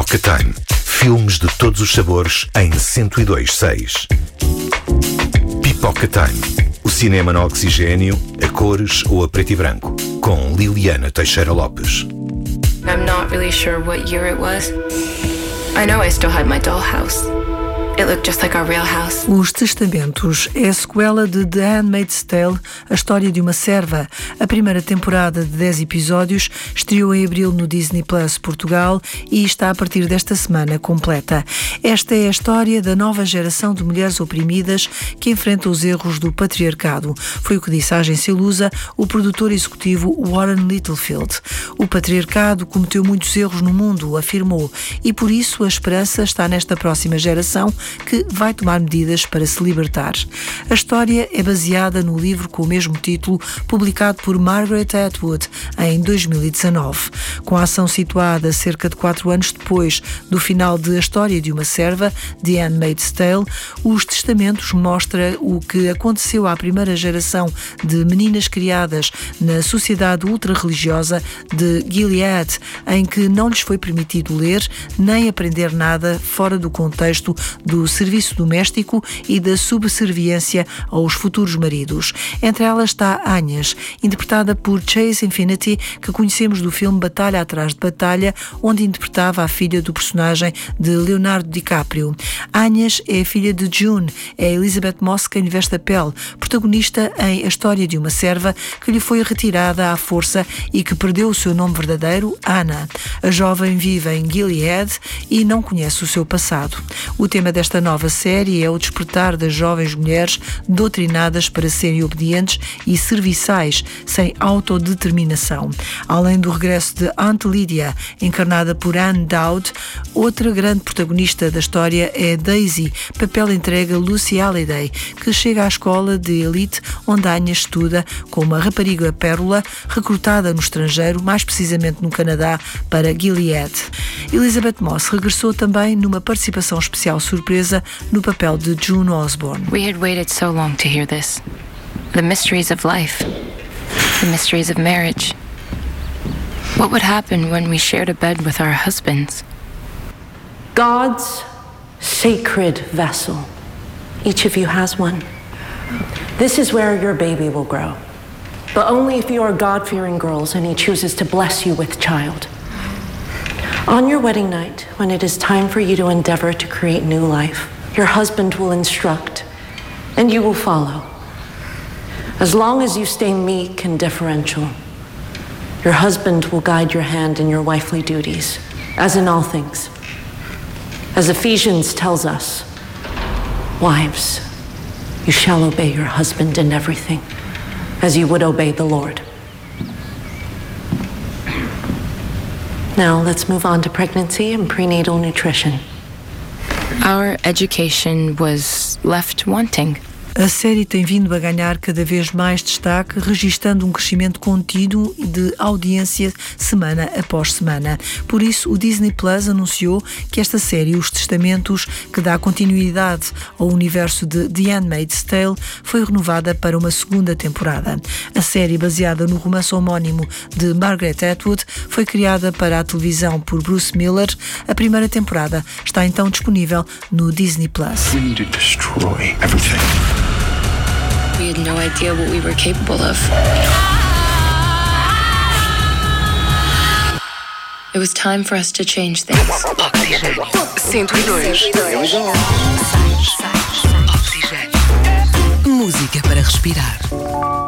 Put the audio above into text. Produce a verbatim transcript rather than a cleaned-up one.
Pipoca Time. Filmes de todos os sabores em cento e dois ponto seis. Pipoca Time. O cinema no oxigênio, a cores ou a preto e branco. Com Liliana Teixeira Lopes. I'm not really sure what year it was. I know I still had my dollhouse. It looked just like our real house. Os Testamentos é a sequela de The Handmaid's Tale, a história de uma serva. A primeira temporada de dez episódios estreou em abril no Disney Plus Portugal e está a partir desta semana completa. Esta é a história da nova geração de mulheres oprimidas que enfrentam os erros do patriarcado. Foi o que disse à agência Lusa o produtor executivo Warren Littlefield. O patriarcado cometeu muitos erros no mundo, afirmou, e por isso a esperança está nesta próxima geração que vai tomar medidas para se libertar. A história é baseada no livro com o mesmo título, publicado por Margaret Atwood em dois mil e dezanove. Com a ação situada cerca de quatro anos depois do final de A História de uma Serva, The Handmaid's Tale, Os Testamentos mostra o que aconteceu à primeira geração de meninas criadas na sociedade ultra-religiosa de Gilead, em que não lhes foi permitido ler nem aprender nada fora do contexto do serviço doméstico e da subserviência aos futuros maridos. Entre elas está Agnes, interpretada por Chase Infinity, que conhecemos do filme Batalha Atrás de Batalha, onde interpretava a filha do personagem de Leonardo DiCaprio. Agnes é a filha de June, é Elizabeth Moss quem lhe veste a pele, protagonista em A História de uma Serva que lhe foi retirada à força e que perdeu o seu nome verdadeiro, Anna. A jovem vive em Gilead e não conhece o seu passado. O tema desta nova série é o despertar das jovens mulheres doutrinadas para serem obedientes e serviçais, sem autodeterminação. Além do regresso de Aunt Lydia, encarnada por Anne Dowd, outra grande protagonista da história é Daisy, papel entregue a Lucy Halliday, que chega à escola de elite onde Agnes estuda com uma rapariga pérola recrutada no estrangeiro, mais precisamente no Canadá, para Gilead. Elizabeth Moss regressou também numa participação especial surpresa no papel de June Osborne. We had waited so long to hear this. The mysteries of life. The mysteries of marriage. What would happen when we shared a bed with our husbands? God's sacred vessel. Each of you has one. This is where your baby will grow. But only if you are God-fearing girls and He chooses to bless you with child. On your wedding night, when it is time for you to endeavor to create new life, your husband will instruct, and you will follow. As long as you stay meek and deferential, your husband will guide your hand in your wifely duties, as in all things. As Ephesians tells us, wives, you shall obey your husband in everything, as you would obey the Lord. Now let's move on to pregnancy and prenatal nutrition. Our education was left wanting. A série tem vindo a ganhar cada vez mais destaque, registando um crescimento contínuo de audiência semana após semana. Por isso, o Disney Plus anunciou que esta série, Os Testamentos, que dá continuidade ao universo de The Handmaid's Tale, foi renovada para uma segunda temporada. A série, baseada no romance homónimo de Margaret Atwood, foi criada para a televisão por Bruce Miller. A primeira temporada está então disponível no Disney Plus. We need to destroy everything. We had no idea what we were capable of. It was time for us to change things. Oxigênio. cento e dois. Oxigênio. Música para respirar.